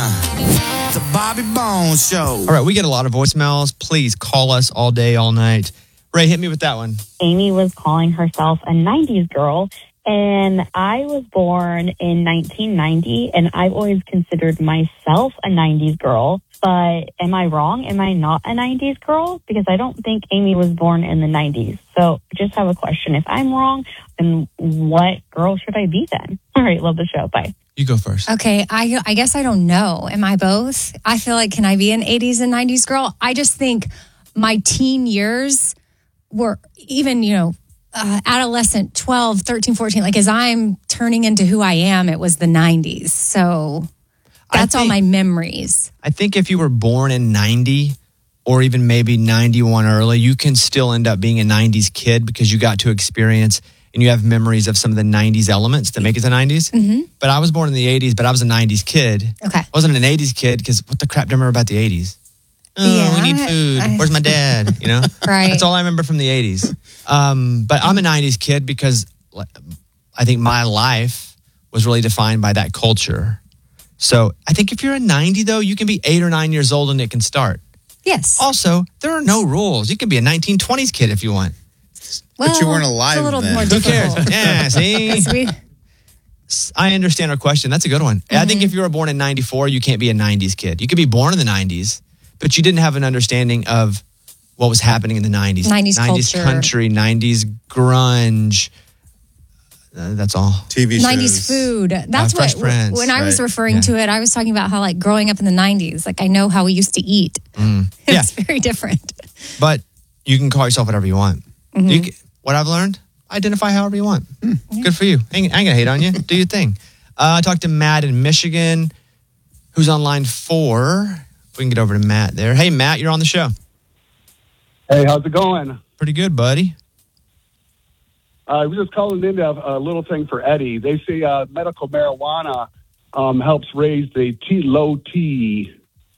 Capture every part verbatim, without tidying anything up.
It's a Bobby Bones Show. All right, we get a lot of voicemails. Please call us all day, all night. Ray, hit me with that one. Amy was calling herself a nineties girl, and I was born in nineteen ninety, and I've always considered myself a nineties girl. But am I wrong? Am I not a nineties girl? Because I don't think Amy was born in the nineties. So I just have a question. If I'm wrong, then what girl should I be then? All right, love the show. Bye. You go first. Okay, I I guess I don't know. Am I both? I feel like, can I be an eighties and nineties girl? I just think my teen years were even, you know, uh, adolescent, twelve, thirteen, fourteen. Like as I'm turning into who I am, it was the nineties. So that's think, all my memories. I think if you were born in ninety or even maybe ninety-one early, you can still end up being a nineties kid because you got to experience and you have memories of some of the nineties elements that make it the nineties. Mm-hmm. But I was born in the eighties, but I was a nineties kid. Okay. I wasn't an eighties kid because what the crap do I remember about the eighties? Oh, yeah, we need food. I, Where's my dad? You know? Right. That's all I remember from the eighties. Um, but I'm a nineties kid because I think my life was really defined by that culture. So I think if you're a ninety, though, you can be eight or nine years old and it can start. Yes. Also, there are no rules. You can be a nineteen twenties kid if you want. Well, but you weren't alive it's a little then. more Who difficult. cares? Yeah, see? we, I understand our question. That's a good one. Mm-hmm. I think if you were born in ninety-four, you can't be a nineties kid. You could be born in the nineties, but you didn't have an understanding of what was happening in the nineties. nineties, nineties culture. country, nineties grunge. Uh, that's all. T V shows. nineties food. That's Uh, Fresh what, Prince, when I was right. referring Yeah. to it, I was talking about how like growing up in the nineties, like I know how we used to eat. Mm. It's Yeah. very different. But you can call yourself whatever you want. Mm-hmm. You can, what I've learned, identify however you want. Mm. Good for you. I ain't, I ain't gonna hate on you. Do your thing. Uh, I talked to Matt in Michigan, who's on line four. We can get over to Matt there. Hey, Matt, you're on the show. Hey, how's it going? Pretty good, buddy. Uh, I was just calling in a, a little thing for Eddie. They say uh, medical marijuana um, helps raise the T low T.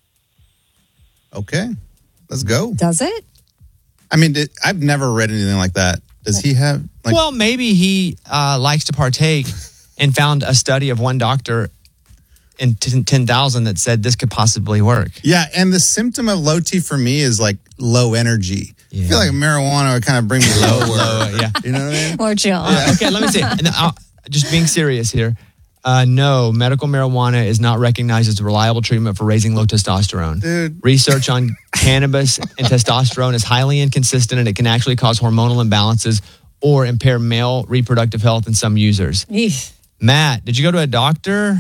Okay, let's go. Does it? I mean, did, I've never read anything like that. Does he have? Like, Well, maybe he uh, likes to partake and found a study of one doctor in ten thousand that said this could possibly work. yeah, and the symptom of low T for me is like low energy. Yeah. I feel like marijuana would kind of bring me lower. Low, yeah. You know what I mean? More chill. Okay, let me see. And I'll, just being serious here. Uh, no, medical marijuana is not recognized as a reliable treatment for raising low testosterone. Dude. Research on cannabis and testosterone is highly inconsistent, and it can actually cause hormonal imbalances or impair male reproductive health in some users. Eesh. Matt, did you go to a doctor?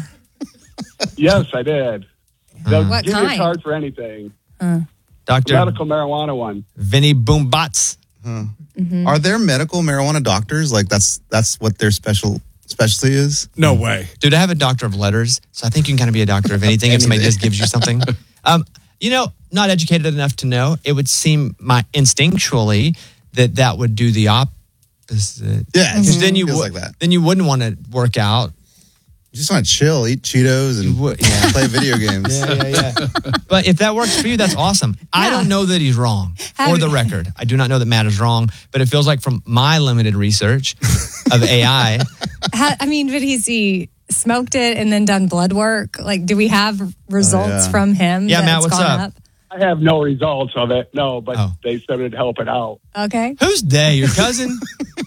Yes, I did. They'll What give you a kind? card for anything. Doctor The medical marijuana one. Vinny Boombats. Mm-hmm. Are there medical marijuana doctors? Like that's that's what their special specialty is? No way. Dude, I have a doctor of letters, so I think you can kind of be a doctor of anything if somebody just gives you something. Um, you know, not educated enough to know, it would seem my instinctually that that would do the opposite. Yeah, it Because then you feels would, like that. then you wouldn't want to work out. You just want to chill, eat Cheetos, and You would, yeah. play video games. Yeah, yeah, yeah. But if that works for you, that's awesome. I don't know that he's wrong. How For do- the record, I do not know that Matt is wrong, but it feels like from my limited research of A I, How, I mean, but he's he smoked it and then done blood work? Like, do we have results yeah. from him? Yeah, that Matt, it's what's gone up? I have no results of it, no, but Oh. they said it'd help it out. Okay. who's they? Your cousin?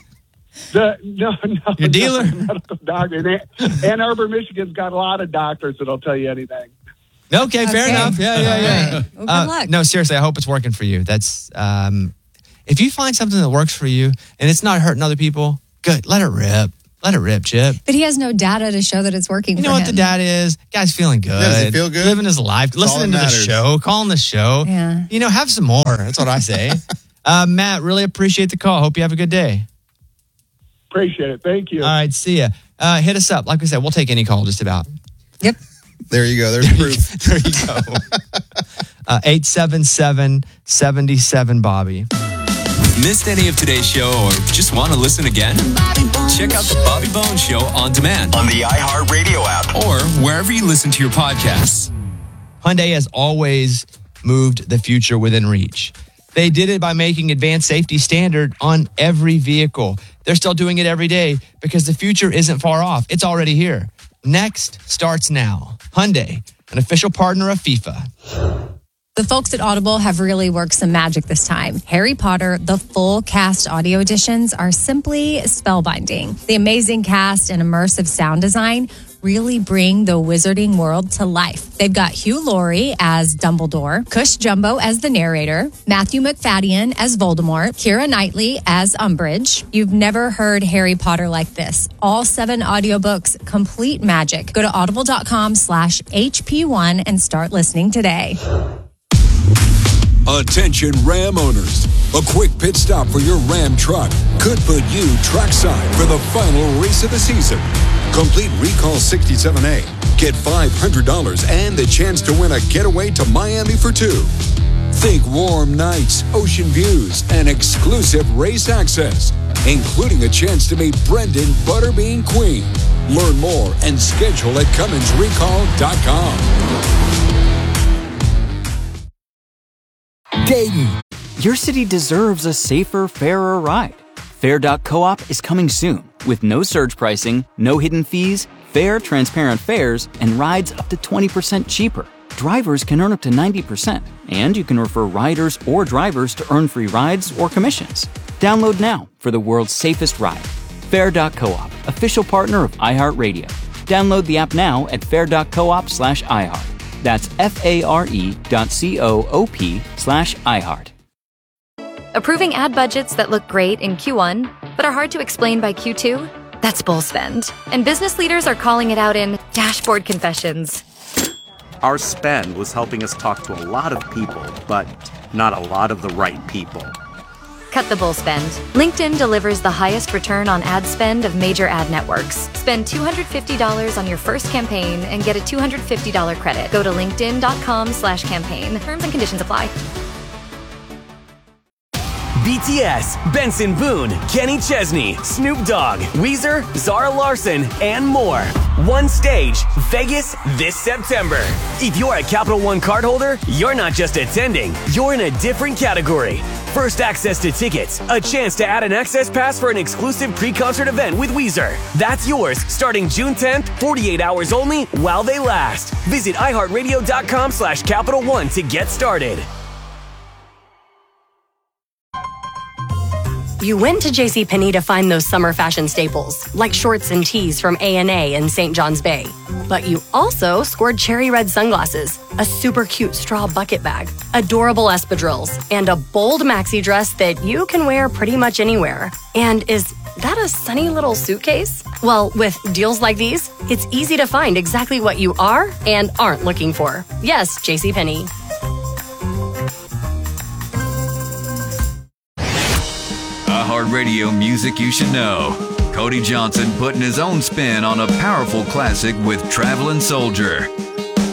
The, no, no, Your dealer? no, medical doctor. In Ann- Ann Arbor, Michigan's got a lot of doctors that'll tell you anything. Okay, fair Okay. enough. Yeah, yeah, yeah. All right. Well, good Uh, luck. No, seriously, I hope it's working for you. That's um, if you find something that works for you and it's not hurting other people, good. Let it rip. Let it rip, Chip. But he has no data to show that it's working You know for what him. the dad is? Guy's feeling good. does he feel good? Living his life. That's all Listening to that the matters. show. Calling the show. Yeah. You know, have some more. That's what I say. uh, Matt, really appreciate the call. Hope you have a good day. Appreciate it. Thank you. All right, see ya. Uh, hit us up. Like we said, we'll take any call just about. Yep. There you go. There's proof. There you go. uh, eight seven seven, seven seven, Bobby. Missed any of today's show or just want to listen again? Check out the Bobby Bones Show on demand on the iHeartRadio app or wherever you listen to your podcasts. Hyundai has always moved the future within reach. They did it by making advanced safety standard on every vehicle. They're still doing it every day because the future isn't far off. It's already here. Next starts now. Hyundai, an official partner of FIFA. The folks at Audible have really worked some magic this time. Harry Potter, the full cast audio editions are simply spellbinding. The amazing cast and immersive sound design really bring the wizarding world to life. They've got Hugh Laurie as Dumbledore, Cush Jumbo as the narrator, Matthew McFadden as Voldemort, Keira Knightley as Umbridge. You've never heard Harry Potter like this. All seven audiobooks, complete magic. Go to audible.com slash HP1 and start listening today. Attention Ram owners. A quick pit stop for your Ram truck could put you trackside for the final race of the season. Complete Recall sixty-seven A. Get five hundred dollars and the chance to win a getaway to Miami for two. Think warm nights, ocean views, and exclusive race access, including a chance to meet Brendan Butterbean Queen. Learn more and schedule at Cummins Recall dot com. Dayton. Your city deserves a safer, fairer ride. Fair dot coop is coming soon with no surge pricing, no hidden fees, fair, transparent fares, and rides up to twenty percent cheaper. Drivers can earn up to ninety percent, and you can refer riders or drivers to earn free rides or commissions. Download now for the world's safest ride. Fair dot coop, official partner of iHeartRadio. Download the app now at fair dot coop slash iHeart. That's F-A-R-E dot C-O-O-P slash iHeart. Approving ad budgets that look great in Q one, but are hard to explain by Q two? That's bull spend. And business leaders are calling it out in dashboard confessions. Our spend was helping us talk to a lot of people, but not a lot of the right people. Cut the bull spend. LinkedIn delivers the highest return on ad spend of major ad networks. Spend two hundred fifty dollars on your first campaign and get a two hundred fifty dollars credit. Go to linkedin.com slash campaign. Terms and conditions apply. B T S, Benson Boone, Kenny Chesney, Snoop Dogg, Weezer, Zara Larson, and more. One stage, Vegas this September. If you're a Capital One cardholder, you're not just attending, you're in a different category. First access to tickets, a chance to add an access pass for an exclusive pre-concert event with Weezer. That's yours starting June tenth, forty-eight hours only while they last. Visit iHeartRadio.com slash Capital One to get started. You went to JCPenney to find those summer fashion staples, like shorts and tees from A and A and Saint John's Bay. But you also scored cherry red sunglasses, a super cute straw bucket bag, adorable espadrilles, and a bold maxi dress that you can wear pretty much anywhere. And is that a sunny little suitcase? Well, with deals like these, it's easy to find exactly what you are and aren't looking for. Yes, JCPenney. iHeartRadio music you should know. Cody Johnson putting his own spin on a powerful classic with Traveling Soldier.